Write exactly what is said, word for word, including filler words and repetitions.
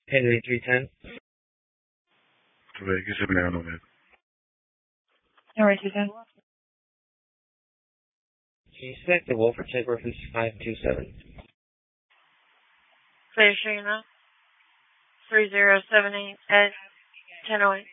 Henry three ten. Vabbè, che se ne hanno Henry three ten. Can you select the Wolford check reference five two seven? Please show you now. three zero seven eight at ten oh eight.